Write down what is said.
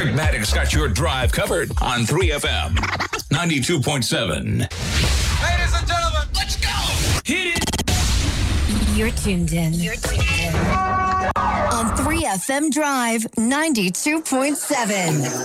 Trick Maddox got your drive covered on 3FM 92.7. Ladies and gentlemen, let's go! Hit it! You're tuned in. On 3FM Drive 92.7.